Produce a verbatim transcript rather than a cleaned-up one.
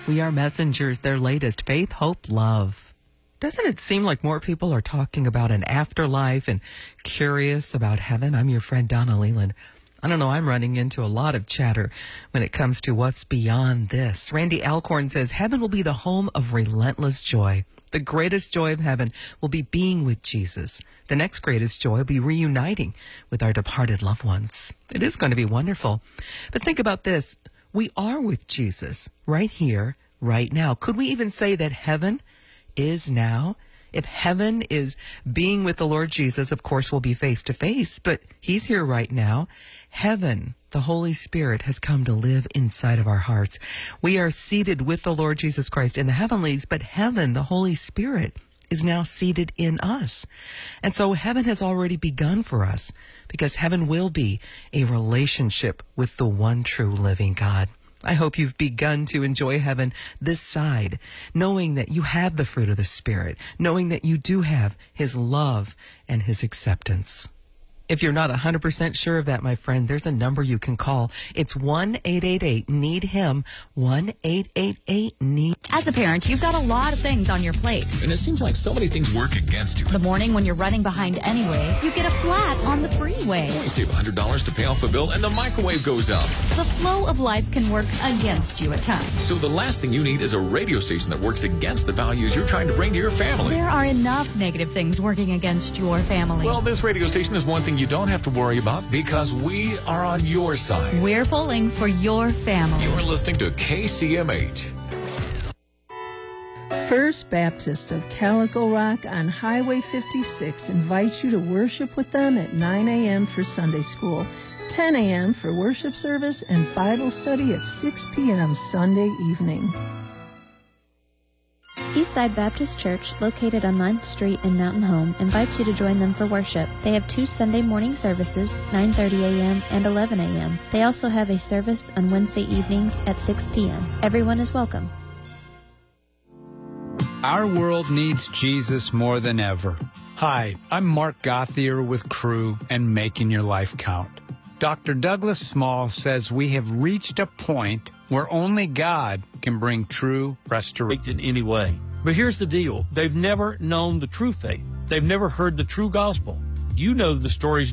We Are Messengers, their latest, Faith, Hope, Love. Doesn't it seem like more people are talking about an afterlife and curious about heaven? I'm your friend Donna Leland. I don't know, I'm running into a lot of chatter when it comes to what's beyond this. Randy Alcorn says, heaven will be the home of relentless joy. The greatest joy of heaven will be being with Jesus. The next greatest joy will be reuniting with our departed loved ones. It is going to be wonderful. But think about this. We are with Jesus right here, right now. Could we even say that heaven is now? If heaven is being with the Lord Jesus, of course, we'll be face to face, but he's here right now. Heaven, the Holy Spirit, has come to live inside of our hearts. We are seated with the Lord Jesus Christ in the heavenlies, but heaven, the Holy Spirit, is now seated in us. And so heaven has already begun for us, because heaven will be a relationship with the one true living God. I hope you've begun to enjoy heaven this side, knowing that you have the fruit of the Spirit, knowing that you do have his love and his acceptance. If you're not one hundred percent sure of that, my friend, there's a number you can call. It's one eight eight eight need him, one eight eight eight need. As a parent, you've got a lot of things on your plate. And it seems like so many things work against you. The morning when you're running behind anyway, you get a flat on the freeway. You save one hundred dollars to pay off a bill and the microwave goes out. The flow of life can work against you at times. So the last thing you need is a radio station that works against the values you're trying to bring to your family. There are enough negative things working against your family. Well, this radio station is one thing you don't have to worry about because we are on your side. We're pulling for your family. You're listening to K C M H. First Baptist of Calico Rock on Highway fifty-six invites you to worship with them at nine a.m. for Sunday school, ten a.m. for worship service, and Bible study at six p.m. Sunday evening. Eastside Baptist Church, located on ninth Street in Mountain Home, invites you to join them for worship. They have two Sunday morning services, nine thirty a.m. and eleven a.m. They also have a service on Wednesday evenings at six p.m. Everyone is welcome. Our world needs Jesus more than ever. Hi, I'm Mark Gothier with Crew and Making Your Life Count. Doctor Douglas Small says we have reached a point where only God can bring true restoration. In any way. But here's the deal. They've never known the true faith. They've never heard the true gospel. You know the stories